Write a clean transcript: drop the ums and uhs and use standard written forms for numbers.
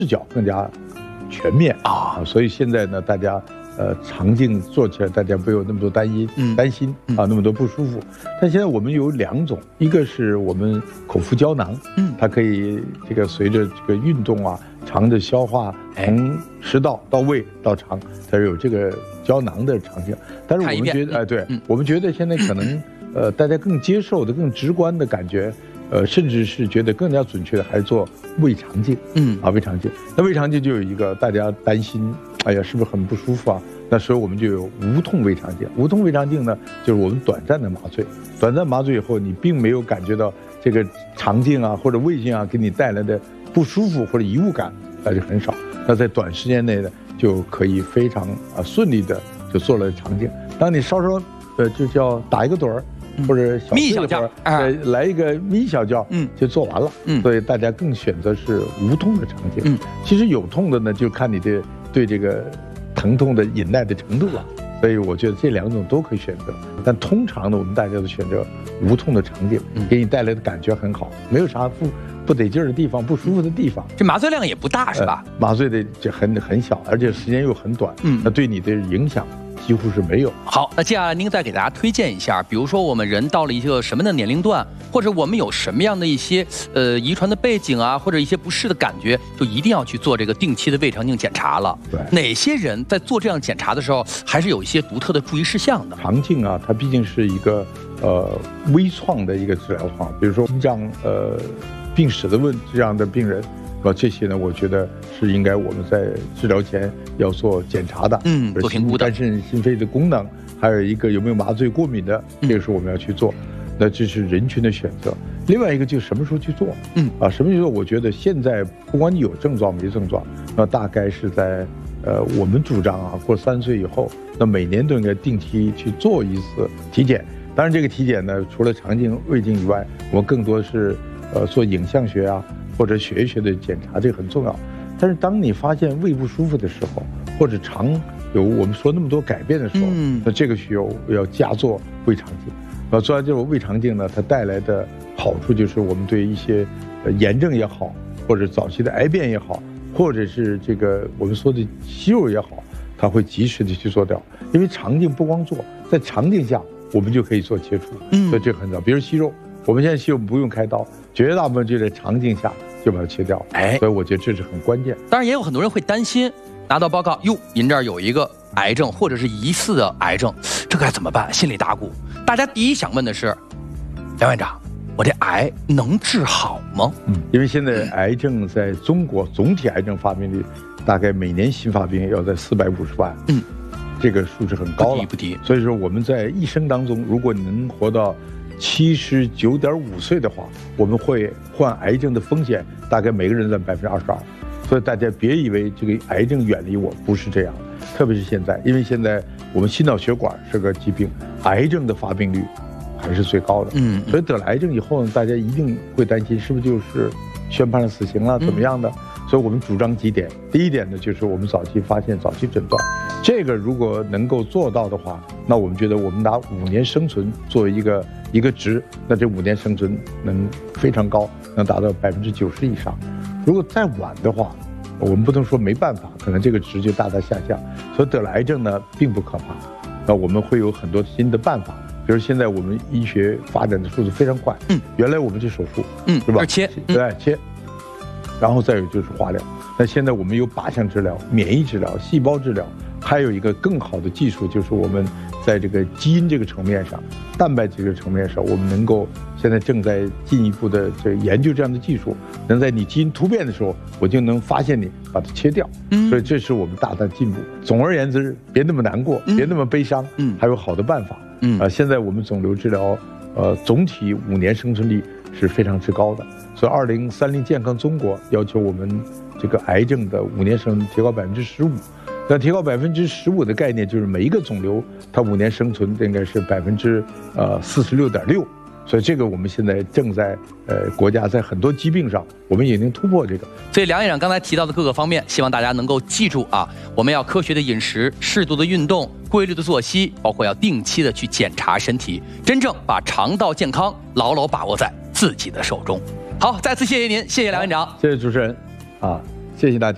视角更加全面啊，所以现在呢，大家肠镜做起来，大家不有那么多担心啊，那么多不舒服。但现在我们有2种，一个是我们口服胶囊，它可以这个随着这个运动啊，肠的消化从食道到胃到肠，它是有这个胶囊的肠镜。但是我们觉得，对，我们觉得现在可能大家更接受的、更直观的感觉。甚至是觉得更加准确的，还是做胃肠镜，胃肠镜。那胃肠镜就有一个大家担心，哎呀，是不是很不舒服啊？那时候我们就有无痛胃肠镜。无痛胃肠镜呢，就是我们短暂的麻醉，短暂麻醉以后，你并没有感觉到这个肠镜啊或者胃镜啊给你带来的不舒服或者异物感，那就很少。那在短时间内呢，就可以非常顺利的就做了肠镜。当你稍稍就叫打一个盹儿。或者小觉， 来一个咪小觉，就做完了。所以大家更选择是无痛的肠镜。其实有痛的呢，就看你的对这个疼痛的忍耐的程度了。所以我觉得这2种都可以选择，但通常呢，我们大家都选择无痛的肠镜，给你带来的感觉很好，没有啥不得劲儿的地方，不舒服的地方。 这麻醉量也不大是吧？ 麻醉的就很小，而且时间又很短。那对你的影响几乎是没有。 好，那接下来您再给大家推荐一下，比如说我们人到了一个什么的年龄段，或者我们有什么样的一些遗传的背景啊，或者一些不适的感觉，就一定要去做这个定期的胃肠镜检查了。 对， 哪些人在做这样检查的时候，还是有一些独特的注意事项的？ 肠镜啊，它毕竟是一个微创的一个治疗方，比如说心脏病史的这样的病人。这些呢，我觉得是应该我们在治疗前要做检查的， 做评估的， 肝肾心肺的功能，还有一个有没有麻醉过敏的，这个是我们要去做。那这是人群的选择。另外一个就是什么时候去做，什么时候？我觉得现在不管你有症状没症状，那大概是在我们主张啊，过30岁以后，那每年都应该定期去做一次体检。当然，这个体检呢，除了肠镜、胃镜以外，我们更多是做影像学啊。或者血液学的检查，这个很重要。但是当你发现胃不舒服的时候，或者肠有我们说那么多改变的时候，那这个需要加做胃肠镜。做完这个胃肠镜呢，它带来的好处就是我们对一些炎症也好，或者早期的癌变也好，或者是这个我们说的息肉也好，它会及时的去做掉。因为肠镜不光做，在肠镜下我们就可以做切除，所以这个很早。比如息肉，我们现在息肉不用开刀，绝大部分就在肠镜下就把它切掉。所以我觉得这是很关键。 当然也有很多人会担心，拿到报告，哟，您这儿有一个癌症或者是疑似的癌症，这该怎么办？心里打鼓。大家第一想问的是，梁院长，我这癌能治好吗？ 因为现在癌症在中国总体癌症发病率大概每年新发病要在450万，这个数值很高了， 不低。 所以说我们在一生当中，如果你能活到79.5岁的话，我们会患癌症的风险大概每个人占22%，所以大家别以为这个癌症远离我，不是这样的。特别是现在，因为现在我们心脑血管是个疾病，癌症的发病率还是最高的。所以得了癌症以后呢，大家一定会担心是不是就是宣判了死刑了，怎么样的？所以我们主张几点。第一点呢，就是我们早期发现、早期诊断。这个如果能够做到的话，那我们觉得我们拿5年生存作为一个值，那这5年生存能非常高，能达到90%以上。如果再晚的话，我们不能说没办法，可能这个值就大大下降。所以得了癌症呢，并不可怕。那我们会有很多新的办法，比如现在我们医学发展的速度非常快。原来我们是手术，是吧？ 切， 对，切。然后再有就是化疗。那现在我们有靶向治疗、免疫治疗、细胞治疗，还有一个更好的技术，就是我们在这个基因这个层面上、蛋白这个层面上，我们能够现在正在进一步的研究这样的技术，能在你基因突变的时候，我就能发现你，把它切掉。所以这是我们大大进步。总而言之，别那么难过，别那么悲伤，还有好的办法。现在我们肿瘤治疗，总体5年生存率是非常之高的。所以2030健康中国要求我们这个癌症的5年生存提高15%。那提高15%的概念就是每一个肿瘤它5年生存应该是46.6%。所以这个我们现在正在国家在很多疾病上我们已经突破这个。 所以梁院长刚才提到的各个方面，希望大家能够记住啊，我们要科学的饮食、适度的运动、规律的作息，包括要定期的去检查身体，真正把肠道健康牢牢把握在自己的手中。好，再次谢谢您，谢谢梁院长， 谢谢主持人，谢谢大家。